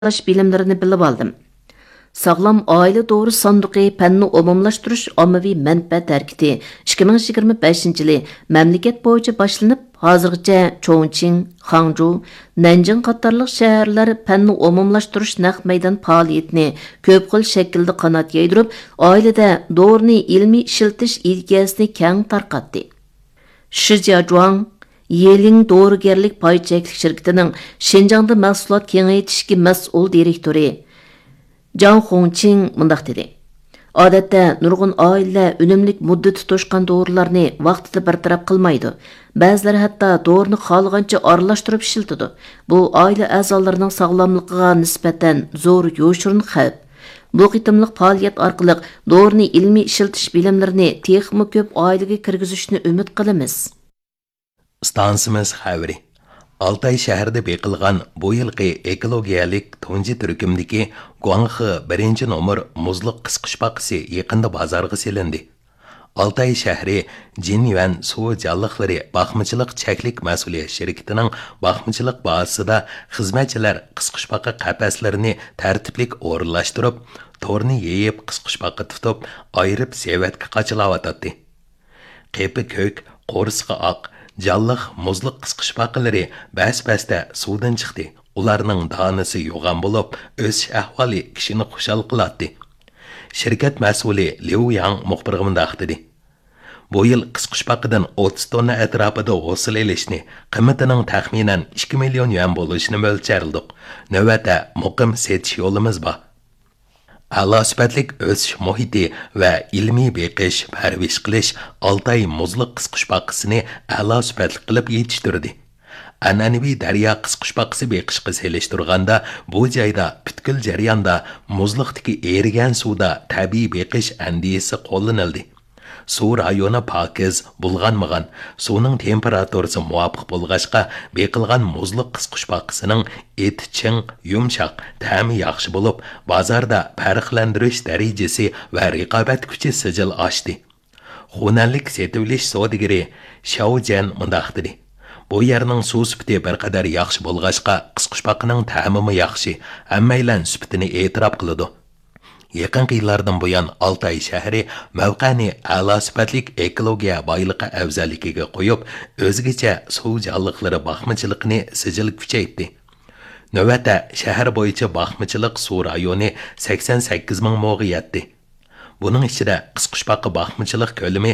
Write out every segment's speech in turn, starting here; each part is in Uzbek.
bilimlerini bilib aldım. Sağlam aile doğru sandıqı fənni umumlaştırış ommaviy mənfəət hərəkəti 2025 yılı məmləkət boyunca başlanıb, hazırgacha Chongqing, Hangzhou, Nanjing qatarlıq şəhərlər fənni umumlaştırış naq meydan fəaliyyətini köp xil şəkildə qanat yaydırıb, ailədə doğrunu ilmi işletiş ideyasını kəng tarqatdı. Shi Jiazhuang Yeling doğrugerlik pay çeklik şirketining Şinjangda mahsulot kengaytishga mas'ul direktori Zhang Hongqing mundaq dedi. Odatda nurg'un oilalar unumlik muddat tutishgan dorilarni vaqtida bartaraf qilmaydi. Ba'zilari hatto dorini xohlagancha aralashtirib ishlatadi. Bu oila a'zolarining sog'lomligiga nisbatan zo'r yo'shirin xavf. Bu qitimliq faoliyat orqali dorini ilmiy ishiltish bilimlarini texmi ko'p oilaga kirgizishni umid qilamiz. Stansimiz xavri. Altay şəhərdə beqilgan bu yılqı ekologiyalik tunji türkümdiki Guangxi 1 nomor muzluq qisqishpaqisi yaqında bozorga selindi. Altay şəhəri Jinyuan suv canlıqları baxmıçılıq çəklik məsuliyyət şirketining baxmıçılıq bazasida xizmatchilar qisqishpaqa qapaslarını tərtiblik o'rinlashtirib, torni yeyib qisqishpaqa tutib, ayırıb sevatga qachilayotdi. Qepi ko'k, qo'risqa oq Canlıq muzluq qisqishpaqilari bas-basda suvdan chiqdi. Ularning donasi yo'g'on bo'lib, o'sish ahvoli kishini xushal qiladi. Shirkat mas'uli Liu Yang muxbirga mundaq dedi. Bu yil qisqishpaqidan 30 tonna atrofida hosil elishni, qiymatining taxminan 2 million yuan bo'lishini mo'ljalladik. Navbatda muqim setish yo'limiz bor. A'lo sifatlik o'sish muhiti va ilmiy beqish, parvish qilish Altay muzliq qisqishpaqisini a'lo sifatli qilib yetishtirdi. An'anaviy daryo qisqishpaqisi beqishga selishtirganda bu joyda butkul jarayonda muzliqdagi erigan suvda tabiiy beqish andisi qo'llanildi. Suv rayoni pokiz bulg'anmagan, suvning temperaturasi muvofiq bo'lg'achqa beqilgan muzliq qisqishpaqisining eti ching, yumshoq, ta'mi yaxshi bo'lib, bozorda farqlantirish darajasi va raqobat kuchi sijil oshdi. Xunanlik setilish savdogari Xiaojian mundaq dedi. Bu yerning suv sifati bir qadar yaxshi bo'lg'achqa qisqishpaqining ta'mi yaxshi, hammaylar sifatini e'tirof qiladi. Yaqinqi yillardan buyon Altay shahri mavqani a'lo sifatlik ekologiya boyligi afzalligiga qo'yib, o'zgacha suv jonliqlari baxmachiligini sijil kuchaytirdi. Navbatda shahar bo'yicha baxmachilik suv rayoni 88 ming mo'ga yetdi. Buning ichida qisqishpaqi baxmachilik ko'lami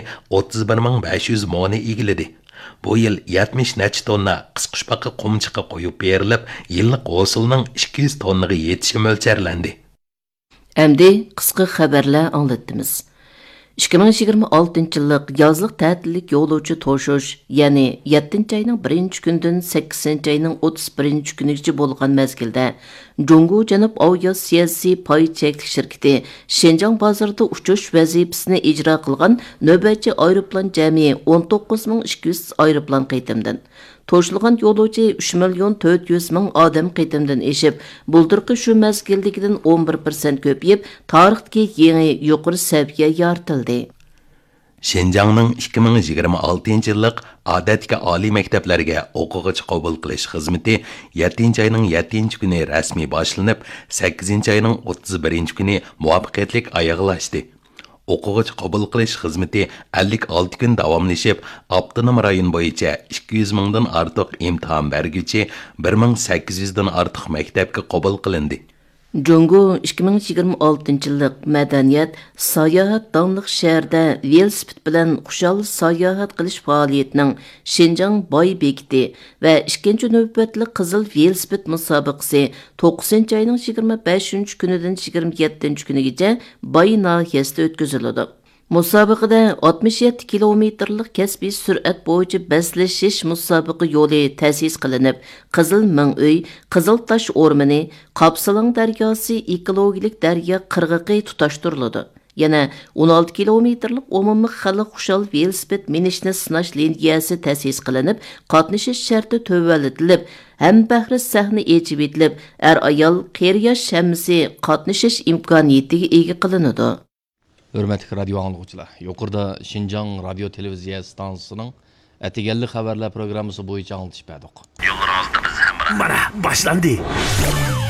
31500 mo'ni egiladi. Bu yil 70 necha tonna qisqishpaqi qumchiqqa qo'yib berilib, yillik hosilning 200 tonnaga yetishi mo'ljarlandi. Әмді қысқы xəbərlər anlattımız. 2026 yıllık yazlıq tətillik yoluvchi to'shish, ya'ni 7 ayning 1 kundan 8 ayning 31 kunigacha bo'lgan mezgilda Jungu Janub Aviatsiyasi pay cheklik shirkati Şinjan bozorida uchish vazifasini ijro qilgan navbatchi aeroplan jami 19200 aeroplan qaytimdan To'shilgan yo'lovchi 3 million 400 ming odam qaytimdan eshib, buldirqi shu mezgildagidan 11% ko'payib, tarixdagi yangi yuqori saviya yoritildi. Şinjanning 2026 yillik odatga oliy maktablarga o'quvchi qabul qilish xizmati 7 ayning 7 kuni rasmiy boshlanib, 8 ayning 31 kuni muvaffaqiyatli oyoqlashdi. O'quvchi qabul qilish xizmati 56 kun davomlashib, avtonom rayon bo'yicha 200 mingdan ortiq imtihon berguvchi 1800 dan ortiq maktabga qabul qilindi. Jungu 2026 yillik madaniyat sayohat damliq shaharda velosiped bilan xushal sayohat qilish faoliyatining Şinjan boy bekiti va 2-chi navbatli qizil velosiped musobaqasi 9 ayning 25 kunidan 27 kunigacha Boy nahiyasida o'tkaziladi. Musobaqada 67 kilometrlik kasbiy sur'at bo'yicha baslashish musobaqa yo'li ta'sis qilinib, Qizil Ming'uy, Qizil Tosh o'rmini, Qopsalang daryosi ekologik daryo qirg'iqi tutashtiriladi. Yana 16 kilometrlik umumiy xalq xushal velosiped minishni sinash liniyasi ta'sis qilinib, qatnashish sharti to'valatilib, ham bahri sahna echib etilib, ayol, qariyash shammisi qatnashish imkoniyatiga ega qilinadi. Hürmetli radyo anlıqçılar, yuqorida Şinjan radio televiziya stansiyasining atiganli xabarlar programmasi bo'yicha anglitib berdik. Mana, boshlandi.